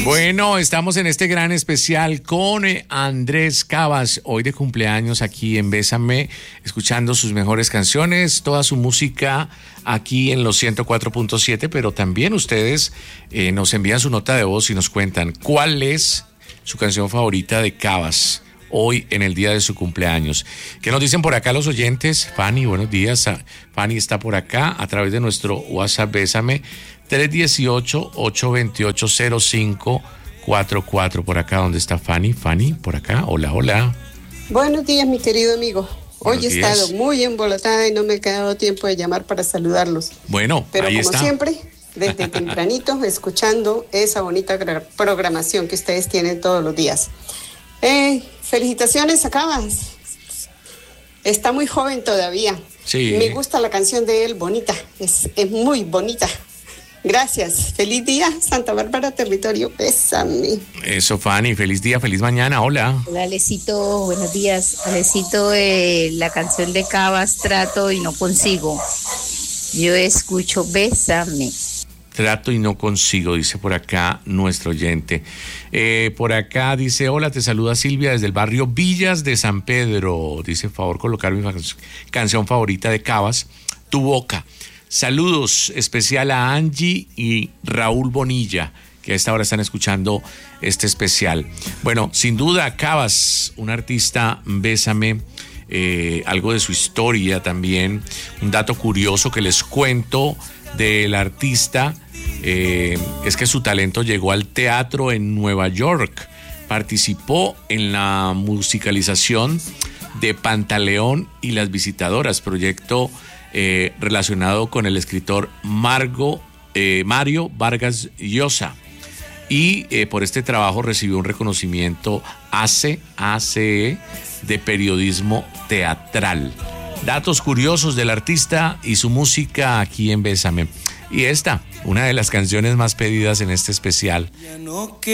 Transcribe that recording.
Bueno, estamos en este gran especial con Andrés Cavas, hoy de cumpleaños aquí en Bésame, escuchando sus mejores canciones, toda su música aquí en los 104.7, pero también ustedes nos envían su nota de voz y nos cuentan cuál es su canción favorita de Cavas hoy en el día de su cumpleaños. ¿Qué nos dicen por acá los oyentes? Fanny, buenos días. Fanny está por acá a través de nuestro WhatsApp Bésame 318-828-0544. Por acá, ¿dónde está Fanny? Fanny, por acá. Hola, hola. Buenos días, mi querido amigo. Buenos Hoy he días. estado muy embolatada y no me he quedado tiempo de llamar para saludarlos. Bueno, Pero ahí como está. siempre, desde tempranito, escuchando esa bonita programación que ustedes tienen todos los días. Felicitaciones a Cavas. Está muy joven todavía. Sí. Me gusta la canción de él, bonita. Es muy bonita. Gracias. Feliz día, Santa Bárbara, territorio. Bésame. Eso, Fanny. Feliz día, feliz mañana. Hola. Hola, Alecito. Buenos días. Alecito, la canción de Cavas, Trato y no consigo. Yo escucho Bésame. Trato y no consigo, dice por acá nuestro oyente. Por acá dice, hola, te saluda Silvia desde el barrio Villas de San Pedro. Dice, favor colocar mi canción favorita de Cavas, Tu Boca. Saludos especial a Angie y Raúl Bonilla, que a esta hora están escuchando este especial. Bueno, sin duda, Cavas, un artista, Bésame, algo de su historia también. Un dato curioso que les cuento del artista es que su talento llegó al teatro en Nueva York. Participó en la musicalización de Pantaleón y las Visitadoras, proyecto relacionado con el escritor Mario Vargas Llosa. Y por este trabajo recibió un reconocimiento ACE de periodismo teatral. Datos curiosos del artista y su música aquí en Bésame. Y esta, una de las canciones más pedidas en este especial.